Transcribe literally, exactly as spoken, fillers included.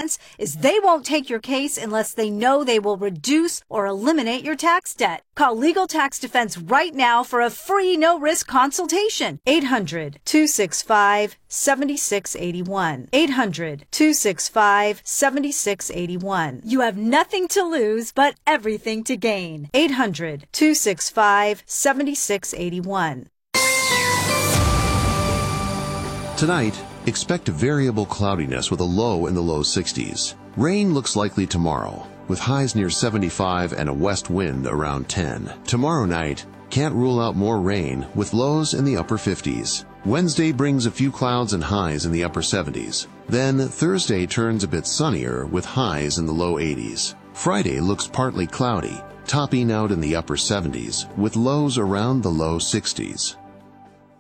Defense is they won't take your case unless they know they will reduce or eliminate your tax debt. Call Legal Tax Defense right now for a free no-risk consultation. eight hundred, two six five, seven six eight one. eight hundred, two six five, seven six eight one. You have nothing to lose but everything to gain. eight hundred, two six five, seven six eight one. Tonight, expect variable cloudiness with a low in the low sixties. Rain looks likely tomorrow, with highs near seventy-five and a west wind around ten. Tomorrow night, can't rule out more rain, with lows in the upper fifties. Wednesday brings a few clouds and highs in the upper seventies. Then Thursday turns a bit sunnier, with highs in the low eighties. Friday looks partly cloudy, topping out in the upper seventies, with lows around the low sixties.